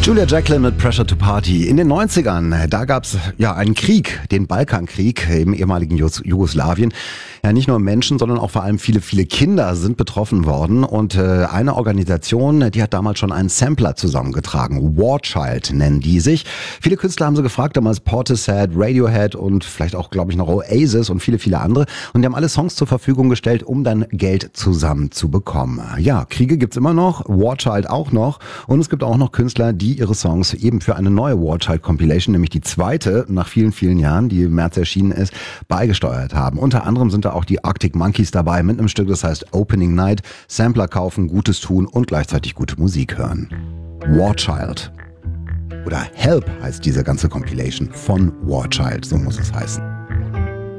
Julia Jacklin mit Pressure to Party. In den 90ern, da gab es einen Krieg, den Balkankrieg im ehemaligen Jugoslawien. Ja, nicht nur Menschen, sondern auch vor allem viele Kinder sind betroffen worden. Und eine Organisation, die hat damals schon einen Sampler zusammengetragen. War Child nennen die sich. Viele Künstler haben sie gefragt, damals Portishead, Radiohead und vielleicht auch, glaube ich, noch Oasis und viele andere. Und die haben alle Songs zur Verfügung gestellt, um dann Geld zusammenzubekommen. Ja, Kriege gibt's immer noch, War Child auch noch. Und es gibt auch noch Künstler, die ihre Songs eben für eine neue War Child Compilation, nämlich die zweite nach vielen Jahren, die im März erschienen ist, beigesteuert haben. Unter anderem sind da auch die Arctic Monkeys dabei mit einem Stück, das heißt Opening Night. Sampler kaufen, Gutes tun und gleichzeitig gute Musik hören. War Child. Oder Help heißt diese ganze Compilation von War Child, so muss es heißen.